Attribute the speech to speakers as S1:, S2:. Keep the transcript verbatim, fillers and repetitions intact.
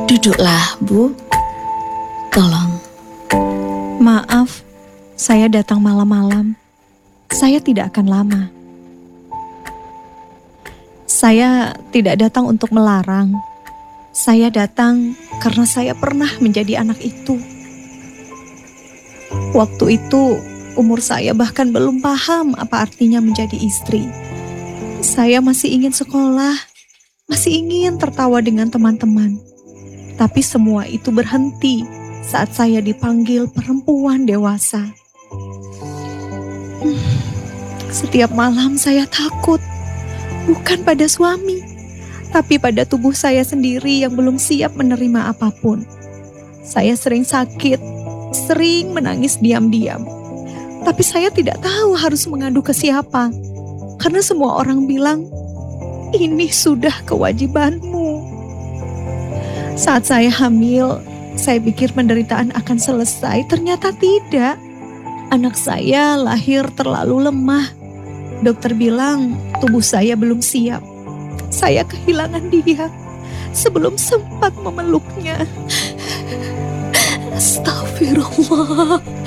S1: Duduklah, Bu. Tolong.
S2: Maaf, saya datang malam-malam. Saya tidak akan lama. Saya tidak datang untuk melarang. Saya datang karena saya pernah menjadi anak itu. Waktu itu, umur saya bahkan belum paham apa artinya menjadi istri. Saya masih ingin sekolah, masih ingin tertawa dengan teman-teman. Tapi semua itu berhenti saat saya dipanggil perempuan dewasa. Hmm, setiap malam saya takut, bukan pada suami, tapi pada tubuh saya sendiri yang belum siap menerima apapun. Saya sering sakit, sering menangis diam-diam. Tapi saya tidak tahu harus mengadu ke siapa, karena semua orang bilang, ini sudah kewajibanmu. Saat saya hamil, saya pikir penderitaan akan selesai, ternyata tidak. Anak saya lahir terlalu lemah. Dokter bilang tubuh saya belum siap. Saya kehilangan dia sebelum sempat memeluknya. Astagfirullah.